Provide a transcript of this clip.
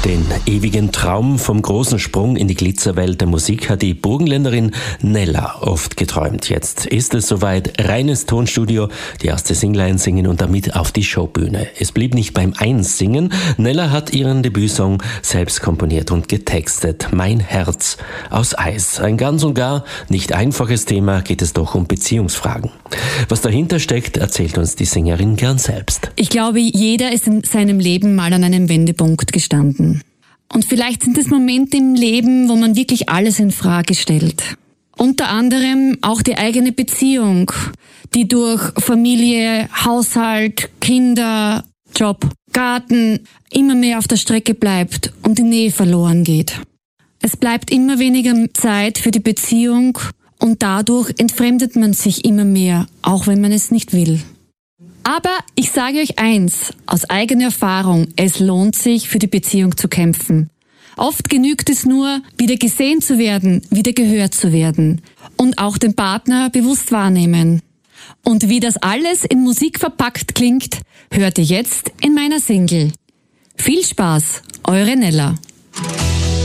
Den ewigen Traum vom großen Sprung in die Glitzerwelt der Musik hat die Burgenländerin Nella oft geträumt. Jetzt ist es soweit, reines Tonstudio, die erste Single einsingen und damit auf die Showbühne. Es blieb nicht beim Einsingen. Nella hat ihren Debütsong selbst komponiert und getextet. Mein Herz aus Eis. Ein ganz und gar nicht einfaches Thema, geht es doch um Beziehungsfragen. Was dahinter steckt, erzählt uns die Sängerin gern selbst. Ich glaube, jeder ist in seinem Leben mal an einem Wendepunkt gestanden. Und vielleicht sind es Momente im Leben, wo man wirklich alles in Frage stellt. Unter anderem auch die eigene Beziehung, die durch Familie, Haushalt, Kinder, Job, Garten immer mehr auf der Strecke bleibt und die Nähe verloren geht. Es bleibt immer weniger Zeit für die Beziehung und dadurch entfremdet man sich immer mehr, auch wenn man es nicht will. Aber ich sage euch eins, aus eigener Erfahrung, es lohnt sich, für die Beziehung zu kämpfen. Oft genügt es nur, wieder gesehen zu werden, wieder gehört zu werden und auch den Partner bewusst wahrnehmen. Und wie das alles in Musik verpackt klingt, hört ihr jetzt in meiner Single. Viel Spaß, eure Nella.